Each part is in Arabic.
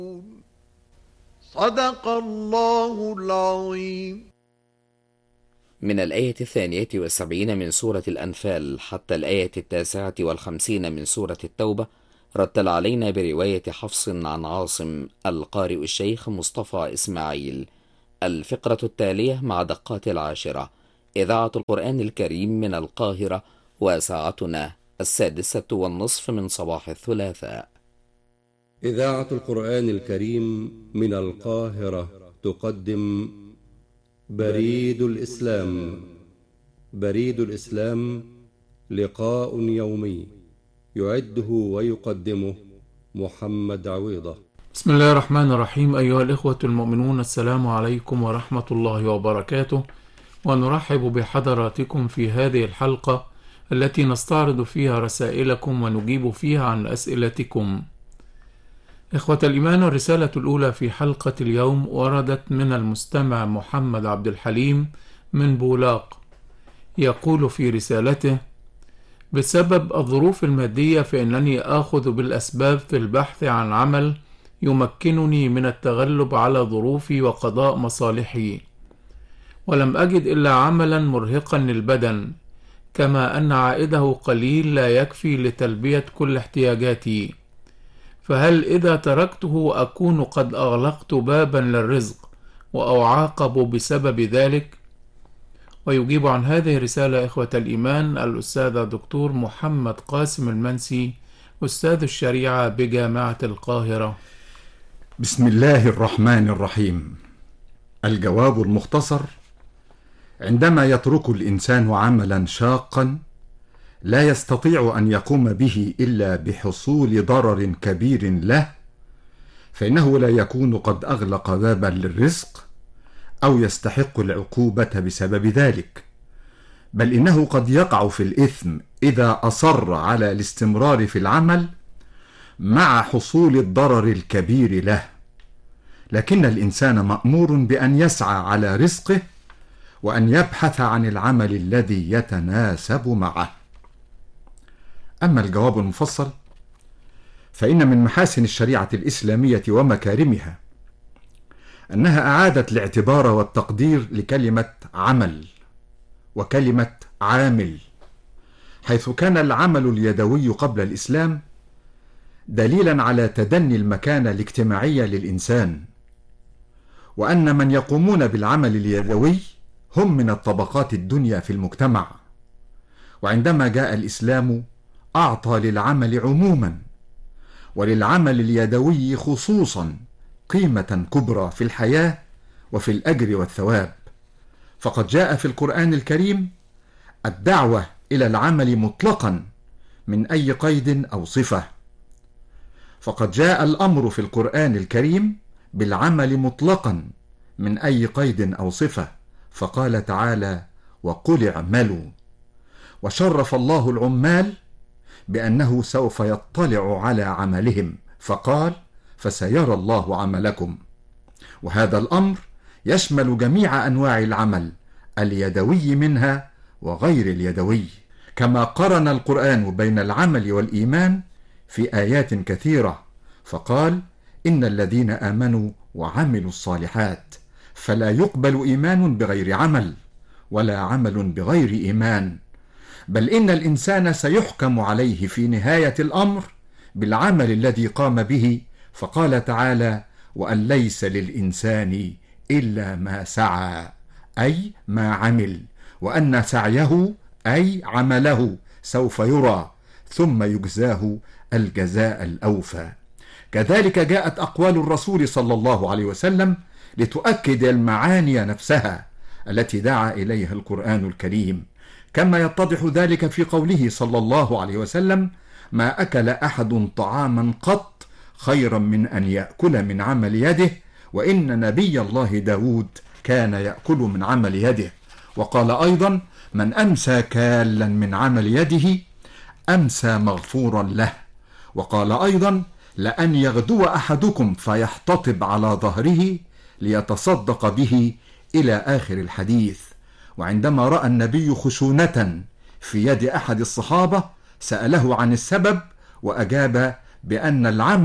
صدق الله العظيم. من الآية 72 من سورة الأنفال حتى الآية 59 من سورة التوبة، رتل علينا برواية حفص عن عاصم القارئ الشيخ مصطفى إسماعيل. الفقرة التالية مع دقات العاشرة، إذاعة القرآن الكريم من القاهرة، وساعتنا 6:30 من صباح الثلاثاء. إذاعة القرآن الكريم من القاهرة تقدم بريد الإسلام. بريد الإسلام لقاء يومي يعده ويقدمه محمد عويضة. بسم الله الرحمن الرحيم. أيها الإخوة المؤمنون، السلام عليكم ورحمة الله وبركاته، ونرحب بحضراتكم في هذه الحلقة التي نستعرض فيها رسائلكم ونجيب فيها عن أسئلتكم. إخوة الإيمان، الرسالة الأولى في حلقة اليوم وردت من المستمع محمد عبد الحليم من بولاق. يقول في رسالته: بسبب الظروف المادية فإنني آخذ بالأسباب في البحث عن عمل يمكنني من التغلب على ظروفي وقضاء مصالحي، ولم أجد إلا عملا مرهقا للبدن، كما أن عائده قليل لا يكفي لتلبية كل احتياجاتي، فهل إذا تركته أكون قد أغلقت بابا للرزق وأعاقب بسبب ذلك؟ ويجيب عن هذه الرسالة إخوة الإيمان الأستاذ الدكتور محمد قاسم المنسي، أستاذ الشريعة بجامعة القاهرة. بسم الله الرحمن الرحيم. الجواب المختصر: عندما يترك الإنسان عملا شاقا لا يستطيع أن يقوم به إلا بحصول ضرر كبير له، فإنه لا يكون قد أغلق بابا للرزق أو يستحق العقوبة بسبب ذلك، بل إنه قد يقع في الإثم إذا أصر على الاستمرار في العمل مع حصول الضرر الكبير له. لكن الإنسان مأمور بأن يسعى على رزقه وأن يبحث عن العمل الذي يتناسب معه. أما الجواب المفصل فإن من محاسن الشريعة الإسلامية ومكارمها أنها أعادت الاعتبار والتقدير لكلمة عمل وكلمة عامل، حيث كان العمل اليدوي قبل الإسلام دليلا على تدني المكانة الاجتماعية للإنسان، وأن من يقومون بالعمل اليدوي هم من الطبقات الدنيا في المجتمع. وعندما جاء الإسلام أعطى للعمل عموما وللعمل اليدوي خصوصا قيمة كبرى في الحياة وفي الأجر والثواب، فقد جاء في القرآن الكريم الدعوة إلى العمل مطلقا من أي قيد أو صفة. فقد جاء الأمر في القرآن الكريم بالعمل مطلقا من أي قيد أو صفة، فقال تعالى: وقل اعملوا. وشرف الله العمال بأنه سوف يطلع على عملهم، فقال: فسيرى الله عملكم. وهذا الأمر يشمل جميع أنواع العمل، اليدوي منها وغير اليدوي، كما قرن القرآن بين العمل والإيمان في آيات كثيرة، فقال: إن الذين آمنوا وعملوا الصالحات فلا يقبل إيمان بغير عمل ولا عمل بغير إيمان، بل إن الإنسان سيحكم عليه في نهاية الأمر بالعمل الذي قام به، فقال تعالى: وأن ليس للإنسان إلا ما سعى، أي ما عمل، وأن سعيه أي عمله سوف يرى ثم يجزاه الجزاء الأوفى. كذلك جاءت أقوال الرسول صلى الله عليه وسلم لتؤكد المعاني نفسها التي دعا إليها القرآن الكريم، كما يتضح ذلك في قوله صلى الله عليه وسلم: ما أكل أحد طعاما قط خيرا من أن يأكل من عمل يده، وإن نبي الله داود كان يأكل من عمل يده. وقال أيضا: من أمسى كالا من عمل يده أمسى مغفورا له. وقال أيضا: لأن يغدو أحدكم فيحتطب على ظهره ليتصدق به، إلى آخر الحديث. وعندما رأى النبي خشونة في يد أحد الصحابة سأله عن السبب، وأجاب بأن العمل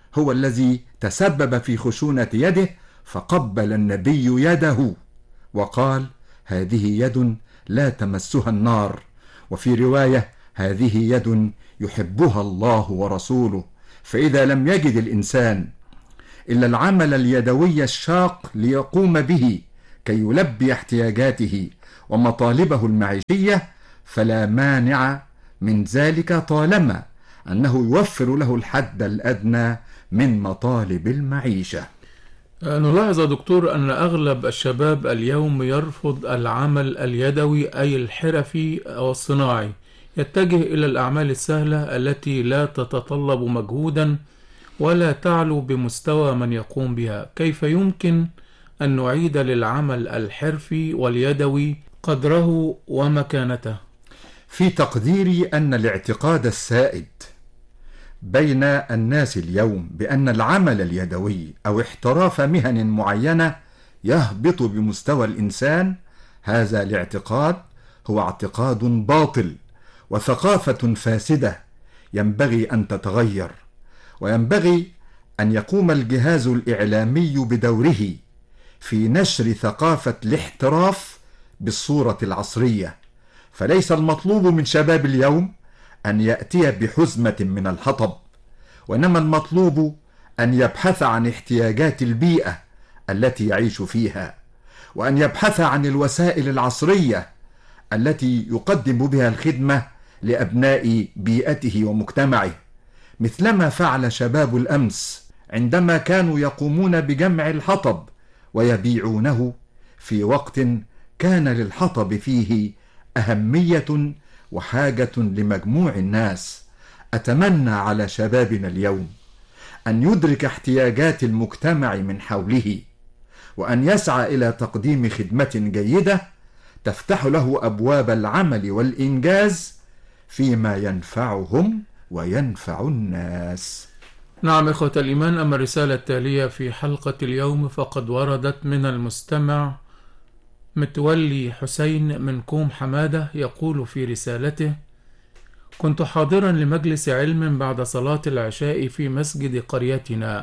هو الذي تسبب في خشونة يده، فقبل النبي يده وقال: هذه يد لا تمسها النار. وفي رواية: هذه يد يحبها الله ورسوله. فإذا لم يجد الإنسان إلا العمل اليدوي الشاق ليقوم به كي يلبي احتياجاته ومطالبه المعيشية، فلا مانع من ذلك طالما أنه يوفر له الحد الأدنى من مطالب المعيشة. نلاحظ يا دكتور أن أغلب الشباب اليوم يرفض العمل اليدوي أي الحرفي أو الصناعي، يتجه إلى الأعمال السهلة التي لا تتطلب مجهودا ولا تعلو بمستوى من يقوم بها. كيف يمكن أن نعيد للعمل الحرفي واليدوي قدره ومكانته؟ في تقديري أن الاعتقاد السائد بين الناس اليوم بأن العمل اليدوي أو احتراف مهن معينة يهبط بمستوى الإنسان، هذا الاعتقاد هو اعتقاد باطل وثقافة فاسدة ينبغي أن تتغير، وينبغي أن يقوم الجهاز الإعلامي بدوره في نشر ثقافة الاحتراف بالصورة العصرية. فليس المطلوب من شباب اليوم أن يأتي بحزمة من الحطب، وإنما المطلوب أن يبحث عن احتياجات البيئة التي يعيش فيها، وأن يبحث عن الوسائل العصرية التي يقدم بها الخدمة لأبناء بيئته ومجتمعه، مثلما فعل شباب الأمس عندما كانوا يقومون بجمع الحطب ويبيعونه في وقت كان للحطب فيه أهمية وحاجة لمجموع الناس. أتمنى على شبابنا اليوم أن يدرك احتياجات المجتمع من حوله، وأن يسعى إلى تقديم خدمة جيدة تفتح له أبواب العمل والإنجاز فيما ينفعهم وينفع الناس. نعم إخوة الإيمان، أما الرسالة التالية في حلقة اليوم فقد وردت من المستمع متولي حسين من كوم حمادة، يقول في رسالته: كنت حاضرا لمجلس علم بعد صلاة العشاء في مسجد قريتنا،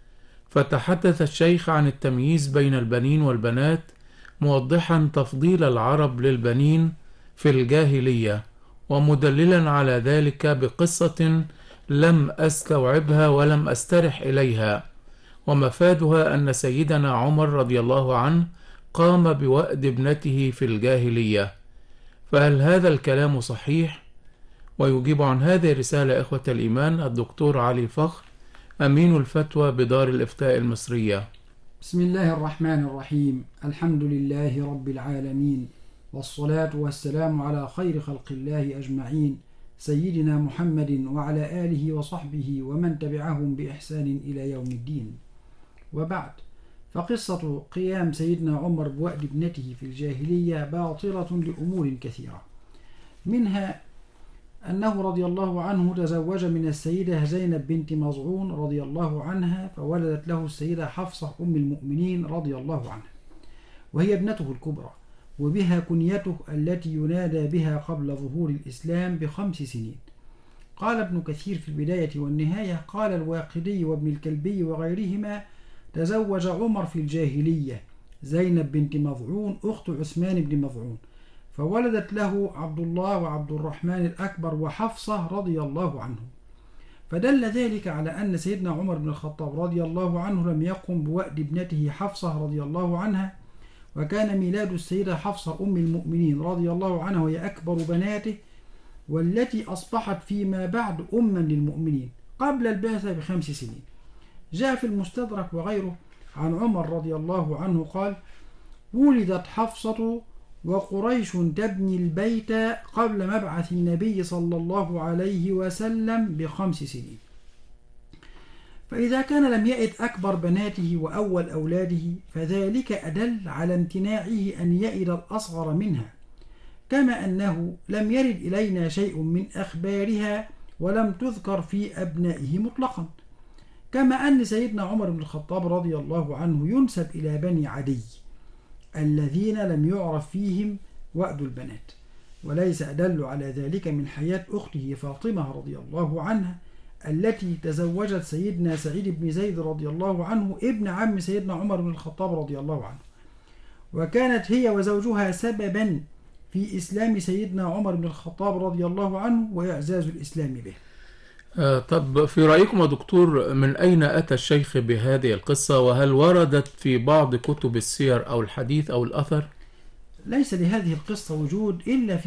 فتحدث الشيخ عن التمييز بين البنين والبنات، موضحا تفضيل العرب للبنين في الجاهلية، ومدللا على ذلك بقصة لم أستوعبها ولم أسترح إليها، ومفادها أن سيدنا عمر رضي الله عنه قام بوأد ابنته في الجاهلية، فهل هذا الكلام صحيح؟ ويجيب عن هذه الرسالة إخوة الإيمان الدكتور علي فخر، أمين الفتوى بدار الإفتاء المصرية. بسم الله الرحمن الرحيم. الحمد لله رب العالمين، والصلاة والسلام على خير خلق الله أجمعين، سيدنا محمد وعلى آله وصحبه ومن تبعهم بإحسان إلى يوم الدين. وبعد، فقصة قيام سيدنا عمر بوأد ابنته في الجاهلية باطلة لأمور كثيرة، منها أنه رضي الله عنه تزوج من السيدة زينب بنت مظعون رضي الله عنها، فولدت له السيدة حفصة أم المؤمنين رضي الله عنها، وهي ابنته الكبرى، وبها كنيته التي ينادى بها قبل ظهور الإسلام ب5 سنين. قال ابن كثير في البداية والنهاية: قال الواقدي وابن الكلبي وغيرهما: تزوج عمر في الجاهلية زينب بنت مظعون أخت عثمان بن مظعون، فولدت له عبد الله وعبد الرحمن الأكبر وحفصة رضي الله عنهم، فدل ذلك على أن سيدنا عمر بن الخطاب رضي الله عنه لم يقم بوأد ابنته حفصة رضي الله عنها، وكان ميلاد السيدة حفصة أم المؤمنين رضي الله عنها وهي أكبر بناته، والتي أصبحت فيما بعد أما للمؤمنين قبل البعثة ب5 سنين. جاء في المستدرك وغيره عن عمر رضي الله عنه قال: ولدت حفصة وقريش تبني البيت قبل مبعث النبي صلى الله عليه وسلم ب5 سنين. فإذا كان لم يئد أكبر بناته وأول أولاده فذلك أدل على امتناعه أن يئد الأصغر منها، كما أنه لم يرد إلينا شيء من أخبارها ولم تذكر في أبنائه مطلقا، كما أن سيدنا عمر بن الخطاب رضي الله عنه ينسب إلى بني عدي الذين لم يعرف فيهم وأد البنات، وليس أدل على ذلك من حياة أخته فاطمة رضي الله عنها التي تزوجت سيدنا سعيد بن زيد رضي الله عنه ابن عم سيدنا عمر بن الخطاب رضي الله عنه، وكانت هي وزوجها سببا في إسلام سيدنا عمر بن الخطاب رضي الله عنه وإعزاز الإسلام به. طب في رأيكم يا دكتور، من أين أتى الشيخ بهذه القصة، وهل وردت في بعض كتب السير أو الحديث أو الأثر؟ ليس لهذه القصة وجود إلا في